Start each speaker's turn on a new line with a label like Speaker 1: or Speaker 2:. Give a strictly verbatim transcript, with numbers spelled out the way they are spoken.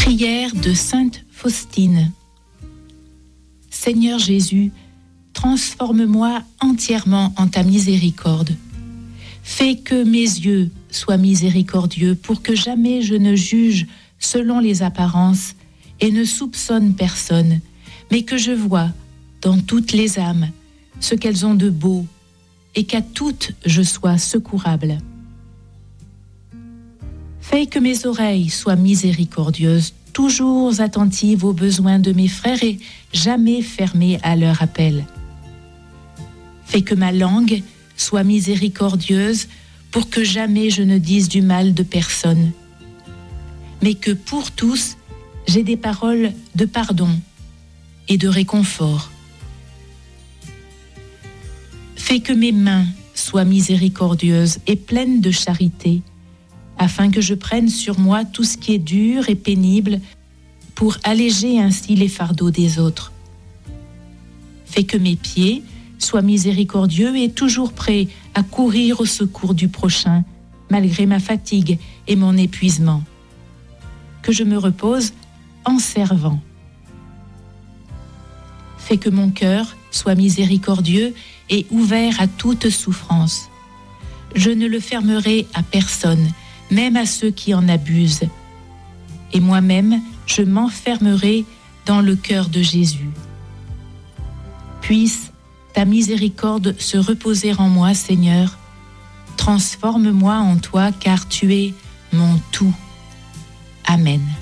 Speaker 1: Prière de Sainte Faustine. Seigneur Jésus, transforme-moi entièrement en ta miséricorde. Fais que mes yeux soient miséricordieux pour que jamais je ne juge selon les apparences et ne soupçonne personne, mais que je vois dans toutes les âmes ce qu'elles ont de beau et qu'à toutes je sois secourable. Fais que mes oreilles soient miséricordieuses, toujours attentives aux besoins de mes frères et jamais fermées à leur appel. Fais que ma langue soit miséricordieuse pour que jamais je ne dise du mal de personne, mais que pour tous, j'ai des paroles de pardon et de réconfort. Fais que mes mains soient miséricordieuses et pleines de charité, afin que je prenne sur moi tout ce qui est dur et pénible pour alléger ainsi les fardeaux des autres. Fais que mes pieds soient miséricordieux et toujours prêts à courir au secours du prochain, malgré ma fatigue et mon épuisement. Que je me repose en servant. Fais que mon cœur soit miséricordieux et ouvert à toute souffrance. Je ne le fermerai à personne, même à ceux qui en abusent. Et moi-même, je m'enfermerai dans le cœur de Jésus. Puisse ta miséricorde se reposer en moi, Seigneur. Transforme-moi en toi, car tu es mon tout. Amen.